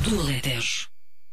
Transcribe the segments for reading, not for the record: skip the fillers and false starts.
do Alentejo.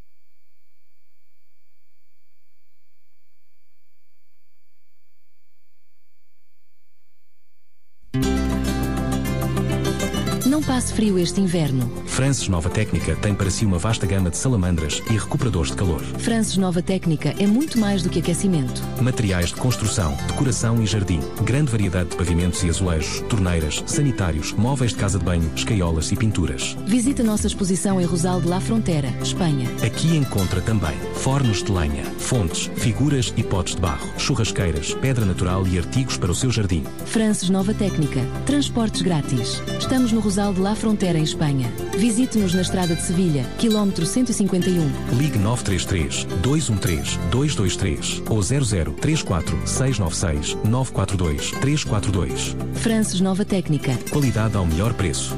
Não passe frio este inverno. Frances Nova Técnica tem para si uma vasta gama de salamandras e recuperadores de calor. Frances Nova Técnica é muito mais do que aquecimento. Materiais de construção, decoração e jardim. Grande variedade de pavimentos e azulejos, torneiras, sanitários, móveis de casa de banho, escaiolas e pinturas. Visite a nossa exposição em Rosal de la Frontera, Espanha. Aqui encontra também fornos de lenha, fontes, figuras e potes de barro, churrasqueiras, pedra natural e artigos para o seu jardim. Frances Nova Técnica. Transportes grátis. Estamos no Rosal de la Frontera, em Espanha. Visite-nos na Estrada de Sevilha, quilómetro 151. Ligue 933 213 223 ou 0034 696 942 342. Frances Nova Técnica. Qualidade ao melhor preço.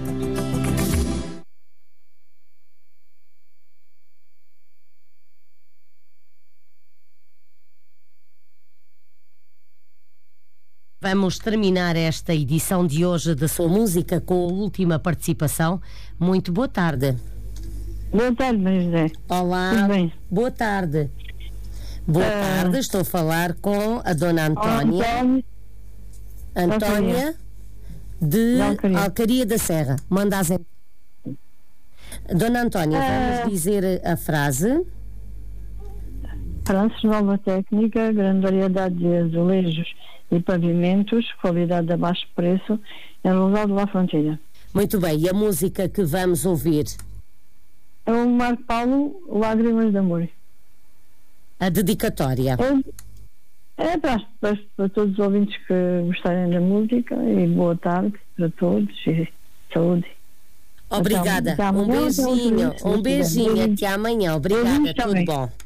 Vamos terminar esta edição de hoje da Sua Música com a última participação. Muito boa tarde. Boa tarde, José. Olá. Tudo bem? Boa tarde. Boa tarde. Estou a falar com a Dona Antónia. Antónia de Alcaria da Serra. Manda as... Dona Antónia, vamos dizer a frase. Frances Nova Técnica, grande variedade de azulejos e pavimentos, qualidade a baixo preço, em Rosal de la Fronteira. Muito bem, e a música que vamos ouvir? É o Marco Paulo, Lágrimas de Amor. A dedicatória? É para todos os ouvintes que gostarem da música, e boa tarde para todos e saúde. Obrigada, um beijinho, até amanhã, obrigada, tudo bom.